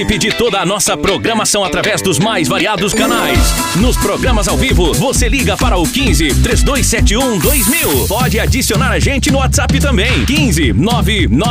E pedir toda a nossa programação através dos mais variados canais. Nos programas ao vivo, você liga para o 15 3271 2000. Pode adicionar a gente no WhatsApp também. 15 99